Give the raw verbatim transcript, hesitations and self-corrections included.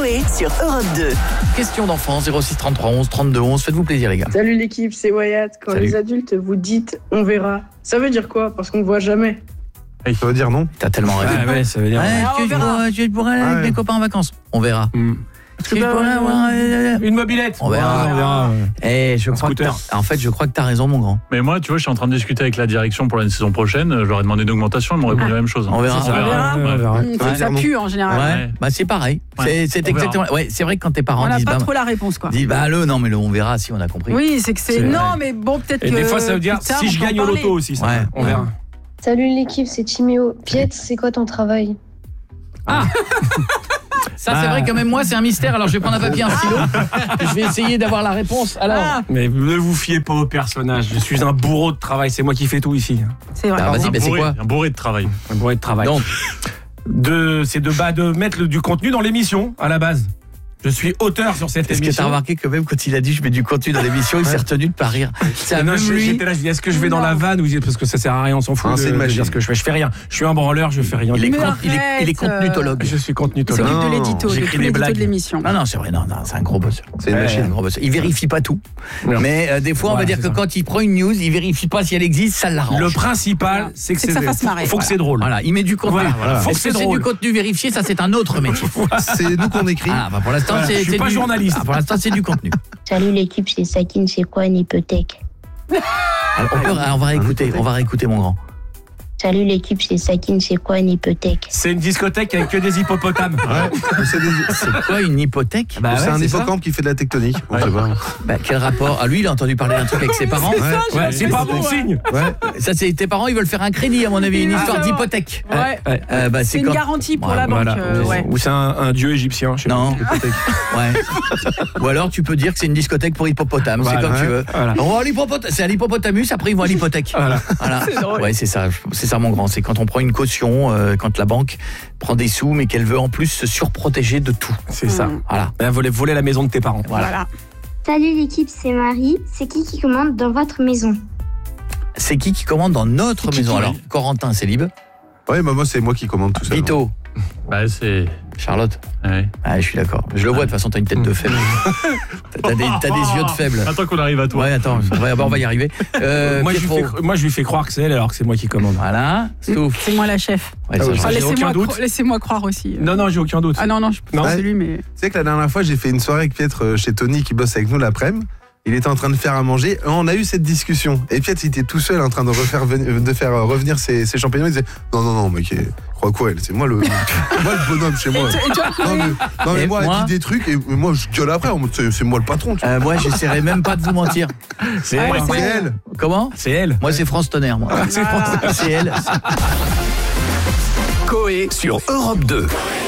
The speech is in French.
Coé sur Europe deux. Question d'enfant, zéro six trente-trois onze trente-deux onze. Faites-vous plaisir, les gars. Salut l'équipe, c'est Wyatt. Quand Salut. les adultes vous dites on verra, ça veut dire quoi? Parce qu'on ne voit jamais. Ça veut dire non. T'as tellement rêvé. Ouais, ouais, ça veut dire. Ouais, Ah, tu, on tu verra. pourrais- tu pourrais aller Ah, avec ouais. des copains en vacances. On verra. Mm. Tu pourrais avoir, euh, Une mobilette. On verra. Ouais, on verra. ouais. Eh, je crois que scooter. t'as- en fait, je crois que t'as raison, mon grand. Mais moi, tu vois, je suis en train de discuter avec la direction pour la saison prochaine. Je leur ai demandé une augmentation, ils m'ont répondu la même chose. On verra. Ça, On verra. ouais. On verra. Mmh, faut Ouais. que ça pue en général. Ouais. Ouais. Bah c'est pareil. Ouais. C'est, c'est On verra. exactement. Ouais, c'est vrai que quand tes parents On n'a disent pas bah, trop la réponse, quoi. disent bah le non mais le on verra si on a compris. Oui, c'est que c'est. C'est Non, vrai. mais bon, peut-être Et que. des fois, ça veut dire plus tard, si on je peut en gagne au parler. loto aussi. Ça. Ouais. On verra. Salut l'équipe, c'est Timéo. Piet, c'est quoi ton travail? Ça c'est Ah. vrai que même moi c'est un mystère. Alors je vais prendre un papier, un stylo. Je vais essayer d'avoir la réponse. Alors. Ah, Mais ne vous fiez pas au personnage. Je suis un bourreau de travail. C'est moi qui fais tout ici. c'est vrai. Ah, vas-y, Un bah, c'est bourré, quoi un bourré de travail. Un bourreau de travail. Donc de, c'est de, bah, de mettre le- du contenu dans l'émission à la base. Je suis auteur sur cette est-ce que émission. t'as remarqué que même quand il a dit je mets du contenu dans l'émission, il s'est retenu de pas rire. C'est Et un non, même je- lui. j'étais là, je dis est-ce que je vais dans la vanne ou parce que ça sert à rien, on s'en fout. Ah, de, c'est une de machine. dire ce que je fais. Je fais rien. Je suis un branleur, je fais rien. Il est, Mais con- il est, il est arrête, contenutologue. Je suis Il s'occupe contenu-tologue. Non, de l'édito, de j'écris tout des l'édito blagues. de l'émission. Non non c'est vrai non, non c'est un gros bosseur. C'est une Ouais, machine. un gros bosseur. Il vérifie pas tout. Non. Mais euh, des fois on va Ouais, dire c'est que ça. quand il prend une news, il vérifie pas si elle existe, ça l'arrange. Le principal, c'est que C'est que ça fasse marrer. Faut que c'est drôle. Voilà, il met du contenu. Voilà, voilà. Faut que Est-ce que c'est c'est drôle. du contenu vérifié, ça c'est un autre métier. C'est nous qu'on écrit. Ah bah pour l'instant Voilà, c'est je suis c'est pas du... journaliste. Ah, pour l'instant c'est du contenu. Salut l'équipe, c'est Sakine, c'est quoi une hypothèque? Alors, on, peut- on va réécouter, on va réécouter mon grand. Salut l'équipe, c'est Sakine, c'est quoi une hypothèque? C'est une discothèque avec que des hippopotames. Ouais. C'est, des- C'est quoi une hypothèque? Bah c'est ouais, un c'est ça. hippocampe qui fait de la tectonique. On sait pas. Bah, quel rapport? Ah lui il a entendu parler d'un truc avec ses parents. Ouais. Ouais, c'est pas bon signe. Ouais. Ça c'est tes parents ils veulent faire un crédit à mon avis, une Ah, histoire ça va. d'hypothèque. Ouais. Ouais. Euh, bah, C'est une quand- garantie pour Ouais, la banque. Voilà. euh, ouais. Ou c'est un, un dieu égyptien. Je sais Non. pas. Ouais. Ou alors tu peux dire que c'est une discothèque pour hippopotame, c'est Voilà. comme tu veux. Voilà. On va à l'hippopotame, c'est à l'hippopotamus, après ils vont à l'hypothèque. Voilà. Voilà. C'est drôle. Ouais, c'est ça, c'est ça mon grand, c'est quand on prend une caution, euh, quand la banque prend des sous mais qu'elle veut en plus se surprotéger de tout. C'est ça. Mmh. Voilà. Elle voulait voler la maison de tes parents. Voilà. Voilà. Salut l'équipe, c'est Marie. C'est qui qui commande dans votre maison? C'est qui qui commande dans notre C'est qui maison qui- alors? Corentin, c'est libre. Ouais, bah moi c'est moi qui commande tout ça. Vito, Bah, c'est. Charlotte. Ouais. Ah, je suis d'accord. Je le vois de toute façon, t'as une tête de faible. T'as des, t'as des yeux de faible. Attends qu'on arrive à toi. Ouais, attends, on va, on va y arriver. Euh, moi, je lui Pietro. fais, moi, je lui fais croire que c'est elle alors que c'est moi qui commande. Voilà, Stouff. C'est moi la chef. Ouais, ça, Ah oui. je- Ah, Ah, j'ai laissez-moi, aucun doute. cro- laissez-moi croire aussi. Non, non, j'ai aucun doute. Ah non, non, je Non. pense que c'est lui, mais. Tu sais que la dernière fois, j'ai fait une soirée avec Pietre euh, chez Tony qui bosse avec nous l'après-midi. Il était en train de faire à manger. On a eu cette discussion. Et Pietre, il était tout seul en train de, refaire veni- de faire euh, revenir ses, ses champignons. Il disait non, non, non, mec, crois quoi, elle, c'est moi le, moi le bonhomme chez moi. Et toi, Non, mais, non, mais Et moi, moi elle dit des trucs et moi, je gueule après. en mode, C'est, c'est moi le patron. Tu vois. Euh, moi, j'essaierai même pas de vous mentir. C'est Ah, elle. ouais, c'est elle. Comment? C'est elle. Moi, c'est France Tonnerre, moi. C'est pour ça. C'est elle. Coé sur Europe deux.